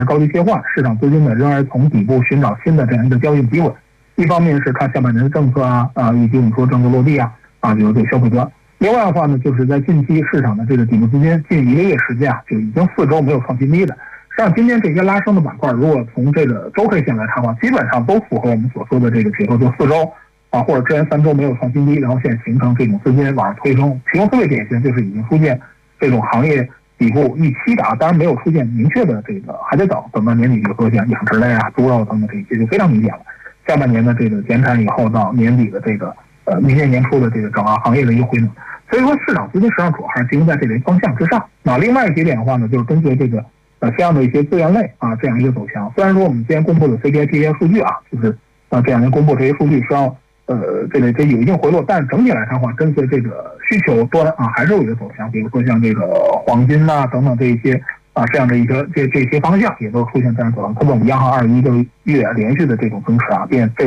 高低切换，市场资金呢仍然从底部寻找新的这样一个交易机会。一方面是看下半年的政策以及我们说政策落地比如对消费端。另外的话呢，就是在近期市场的这个底部资金近1个月时间就已经4周没有创新低的。实际上今天这些拉升的板块，如果从这个周 K 线来看的话，基本上都符合我们所说的这个结构，就4周或者之前3周没有创新低，然后现在形成这种资金往上推升。其中特别典型就是已经出现这种行业底部预期的当然没有出现明确的这个，还得等到年底，比如说像养殖类猪肉等等这些就非常明显了。下半年的这个减产以后到年底的这个明年年初的这个整个行业的一个回暖，所以说市场资金实际上主要还是集中在这类方向之上。另外一节点的话呢，就是根据这个相应的一些资源类这样一个走向。虽然说我们今天公布的 CPI 这些数据就是这2年公布这些数据是要这有一定回落，但整体来看的话，跟随这个需求端还是有一个走向。比如说像这个黄金等等这一些这样的一个这些方向也都出现这样走向。特别我们央行21个月连续的这种增持